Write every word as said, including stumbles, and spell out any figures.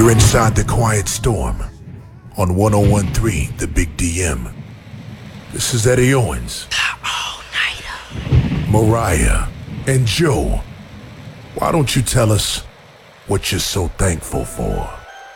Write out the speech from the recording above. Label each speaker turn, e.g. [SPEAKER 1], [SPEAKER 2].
[SPEAKER 1] You're inside the Quiet Storm on one oh one point three The Big D M. This is Eddie Owens,
[SPEAKER 2] All-Nighter,
[SPEAKER 1] Mariah, and Joe. Why don't you tell us what you're so thankful for?